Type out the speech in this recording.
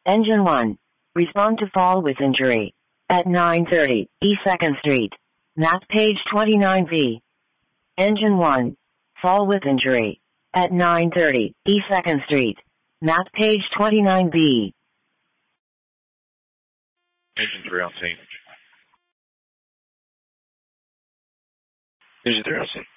Engine 1. Respond to fall with injury. At 930 E 2nd Street. Map page 29B. Engine 1. Fall with injury. At 930 E 2nd Street. Map page 29B. Engine 3 on scene. Engine 3 on scene.